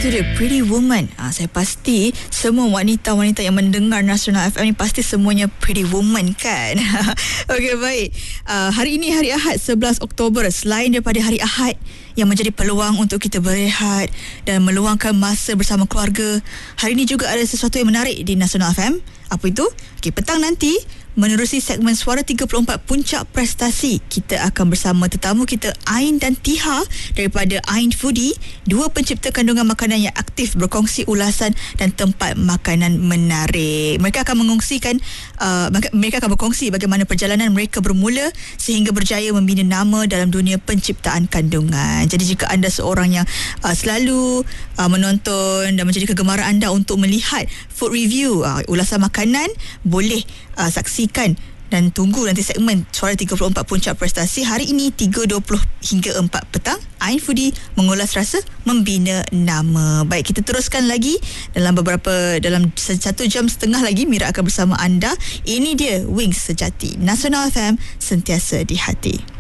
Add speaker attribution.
Speaker 1: Itu dia, Pretty Woman. Saya pasti semua wanita-wanita yang mendengar Nasional FM ni pasti semuanya Pretty Woman kan. Okey, baik. Hari ini hari Ahad 11 Oktober. Selain daripada hari Ahad yang menjadi peluang untuk kita berehat dan meluangkan masa bersama keluarga, hari ini juga ada sesuatu yang menarik di Nasional FM. Apa itu? Okey, petang nanti menerusi segmen Suara 34 Puncak Prestasi, kita akan bersama tetamu kita Ain dan Tiha daripada Ain Foodie, dua pencipta kandungan makanan yang aktif berkongsi ulasan dan tempat makanan menarik. Mereka akan berkongsi bagaimana perjalanan mereka bermula sehingga berjaya membina nama dalam dunia penciptaan kandungan. Jadi jika anda seorang yang selalu menonton dan menjadi kegemaran anda untuk melihat food review, ulasan makanan, boleh saksikan dan tunggu nanti segmen Suara 34 Puncak Prestasi hari ini 3.20 hingga 4 petang. Ain Foodie mengulas rasa, membina nama. Baik, kita teruskan lagi dalam 1.5 jam lagi. Mira akan bersama anda. Ini dia Wings Sejati, Nasional FM, sentiasa di hati.